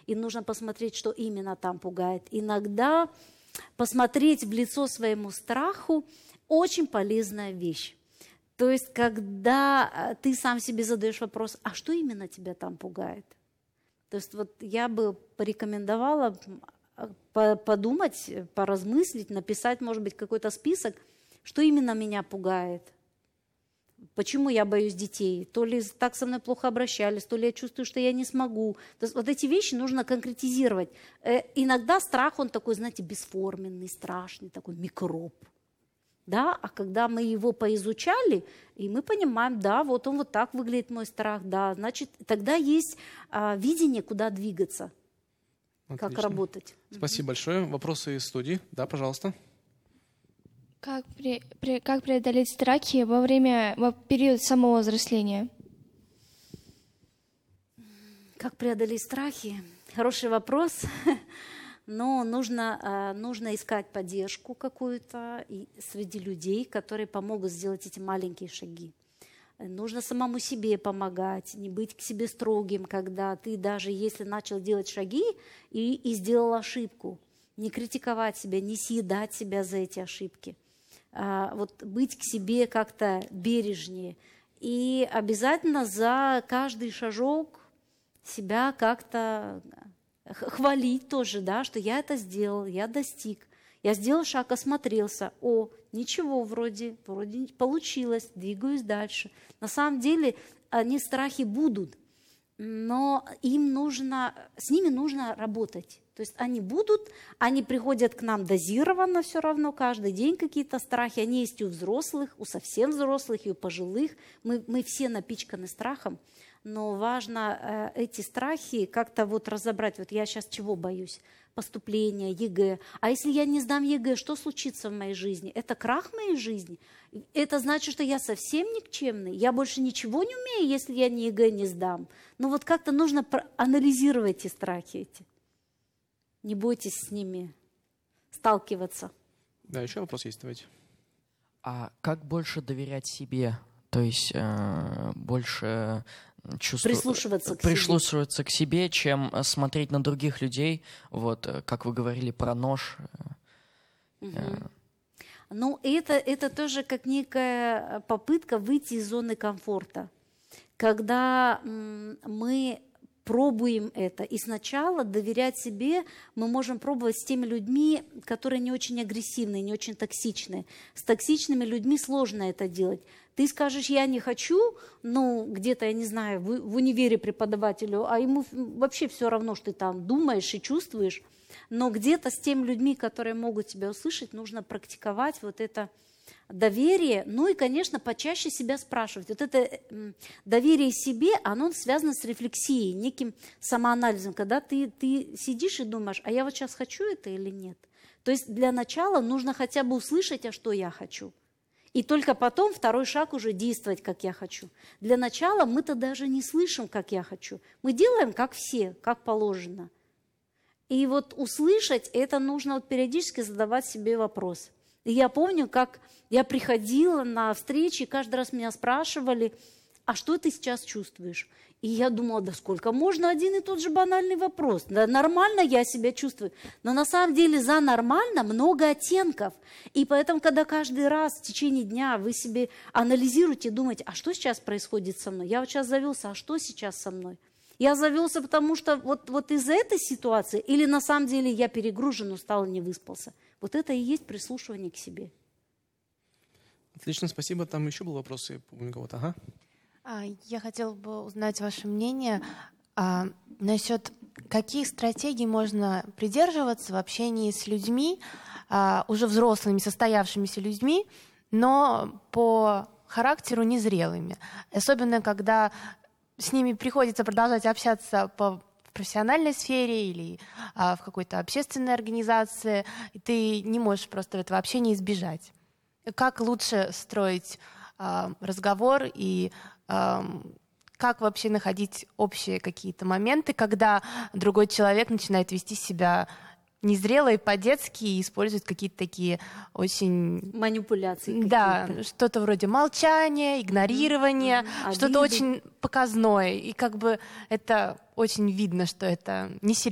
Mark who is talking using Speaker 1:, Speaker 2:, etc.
Speaker 1: и нужно посмотреть, что именно там пугает. Иногда посмотреть в лицо своему страху – очень полезная вещь. То есть, когда ты сам себе задаешь вопрос, а что именно тебя там пугает? То есть, вот я бы порекомендовала подумать, поразмыслить, написать, может быть, какой-то список, что именно меня пугает. Почему я боюсь детей? То ли так со мной плохо обращались, то ли я чувствую, что я не смогу. То есть вот эти вещи нужно конкретизировать. Иногда страх, он такой, знаете, бесформенный, страшный, такой микроб. Да? А когда мы его поизучали, и мы понимаем, да, вот он вот так выглядит, мой страх, да, значит, тогда есть видение, куда двигаться,
Speaker 2: Отлично.
Speaker 1: как работать.
Speaker 2: Спасибо большое. Вопросы из студии? Да, пожалуйста.
Speaker 3: Как преодолеть страхи в период самого взросления?
Speaker 1: Как преодолеть страхи? Хороший вопрос. Но нужно искать поддержку какую-то среди людей, которые помогут сделать эти маленькие шаги. Нужно самому себе помогать, не быть к себе строгим, когда ты даже если начал делать шаги и сделал ошибку, не критиковать себя, не съедать себя за эти ошибки. Вот быть к себе как-то бережнее. И обязательно за каждый шажок себя как-то хвалить тоже, да, что я это сделал, я достиг. Я сделал шаг, осмотрелся. О, ничего, вроде получилось, двигаюсь дальше. На самом деле они страхи будут, но с ними нужно работать. То есть они будут, они приходят к нам дозированно все равно, каждый день какие-то страхи. Они есть и у взрослых, у совсем взрослых, и у пожилых. Мы все напичканы страхом, но важно эти страхи как-то вот разобрать. Вот я сейчас чего боюсь? Поступления, ЕГЭ. А если я не сдам ЕГЭ, что случится в моей жизни? Это крах моей жизни? Это значит, что я совсем никчемный? Я больше ничего не умею, если я ни ЕГЭ не сдам? Ну вот как-то нужно анализировать эти страхи эти. Не бойтесь с ними сталкиваться.
Speaker 2: Да, еще вопрос есть, давайте.
Speaker 4: А как больше доверять себе? То есть больше прислушиваться к себе, чем смотреть на других людей, вот, как вы говорили про нож.
Speaker 1: Ну, это тоже как некая попытка выйти из зоны комфорта. Когда мы пробуем это. И сначала доверять себе мы можем пробовать с теми людьми, которые не очень агрессивные, не очень токсичные. С токсичными людьми сложно это делать. Ты скажешь, я не хочу, ну, где-то, я не знаю, в универе преподавателю, а ему вообще все равно, что ты там думаешь и чувствуешь. Но где-то с теми людьми, которые могут тебя услышать, нужно практиковать вот это доверие, ну и, конечно, почаще себя спрашивать. Вот это доверие себе, оно связано с рефлексией, неким самоанализом, когда ты сидишь и думаешь, а я вот сейчас хочу это или нет. То есть для начала нужно хотя бы услышать, а что я хочу. И только потом второй шаг уже действовать, как я хочу. Для начала мы-то даже не слышим, как я хочу. Мы делаем, как все, как положено. И вот услышать, это нужно вот периодически задавать себе вопрос. И я помню, как я приходила на встречи, и каждый раз меня спрашивали, а что ты сейчас чувствуешь? И я думала, да сколько можно один и тот же банальный вопрос. Да нормально я себя чувствую. Но на самом деле за нормально много оттенков. И поэтому, когда каждый раз в течение дня вы себе анализируете, думаете, а что сейчас происходит со мной? Я вот сейчас завелся, а что сейчас со мной? Я завелся, потому что вот из-за этой ситуации, или на самом деле я перегружен, устал, не выспался. Вот это и есть прислушивание к себе.
Speaker 2: Отлично, спасибо. Там еще был вопрос, я помню кого-то. Ага.
Speaker 5: Я хотела бы узнать ваше мнение насчет каких стратегий можно придерживаться в общении с людьми, уже взрослыми, состоявшимися людьми, но по характеру незрелыми. Особенно, когда с ними приходится продолжать общаться в профессиональной сфере или в какой-то общественной организации, и ты не можешь просто этого общения избежать. Как лучше строить разговор и как вообще находить общие какие-то моменты, когда другой человек начинает вести себя незрело и по-детски и использует какие-то такие очень...
Speaker 1: манипуляции.
Speaker 5: Да, что-то вроде молчания, игнорирования, что-то очень показное. И как бы это очень видно, что это несерьезно.